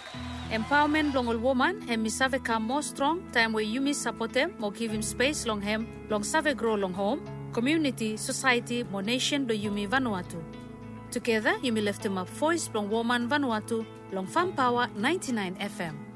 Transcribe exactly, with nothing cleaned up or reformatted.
Empowerment long all woman hem mi save come more strong time where you mi support them mo give him space long hem long save grow long home community society mo nation do you mi Vanuatu. Together you mi lift him up voice long woman Vanuatu long Farm Power ninety-nine F M.